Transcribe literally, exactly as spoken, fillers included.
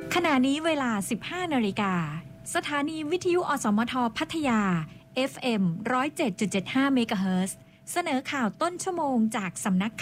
ขณะนี้เวลา สิบห้า นาฬิกาสถานีวิทยุอสมทพัทยา เอฟ เอ็ม หนึ่งศูนย์เจ็ดจุดเจ็ดห้า เมกะเฮิรตซ์เสนอข่าวต้นชั่วโมงจากสำนัก